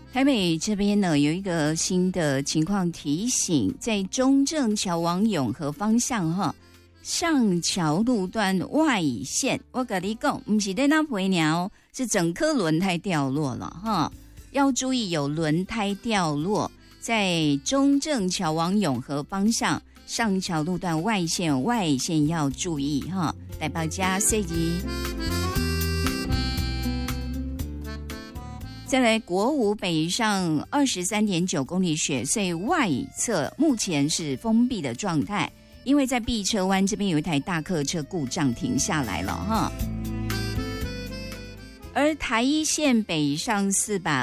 台北这边呢有一个新的情况提醒，在中正桥往永和方向哈，上桥路段外线，我跟你讲，不是在那陪鸟，是整颗轮胎掉落了哈，要注意有轮胎掉落，在中正桥往永和方向上桥路段外线要注意哈，大家小心。再来，国五北上23.9公里雪隧外侧目前是封闭的状态，因为在碧车湾这边有一台大客车故障停下来了哈。而台一线北上400